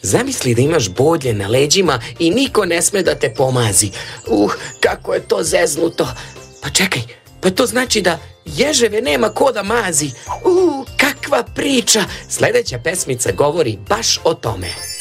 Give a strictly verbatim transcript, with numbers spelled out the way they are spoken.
Zamisli da imaš bodlje na leđima i niko ne sme da te pomazi. Uh, kako je to zeznuto. Pa čekaj, pa to znači da ježeve nema ko da mazi. Uh, kakva priča. Sljedeća pesmica govori baš o tome.